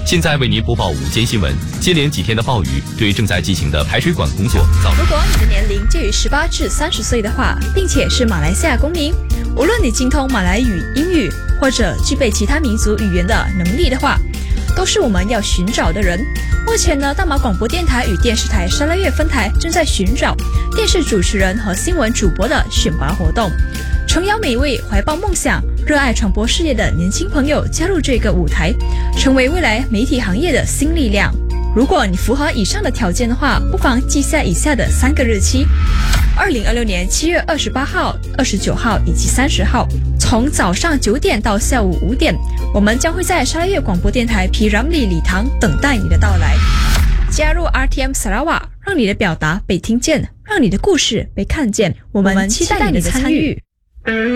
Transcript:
现在为您播报午间新闻。接连几天的暴雨对正在进行的排水管工作造成。 如果你的年龄介于18至30岁的话，并且是马来西亚公民，无论你精通马来语、英语，或者具备其他民族语言的能力的话，都是我们要寻找的人。目前呢，大马广播电台与电视台沙拉越分台正在寻找电视主持人和新闻主播的选拔活动，诚邀每位怀抱梦想、热爱传播事业的年轻朋友加入这个舞台，成为未来媒体行业的新力量。如果你符合以上的条件的话，不妨记下以下的3个日期：2026年7月28号、29号以及30号，从早上9点到下午5点，我们将会在沙拉越广播电台皮ramli礼堂等待你的到来。加入 RTM Sarawak， 让你的表达被听见，让你的故事被看见。我们期待你的参与。